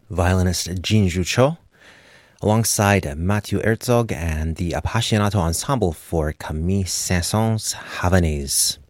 violinist Jinju Cho, alongside Matthew Herzog and the Appassionato Ensemble for Camille Saint-Saëns' Havanaise.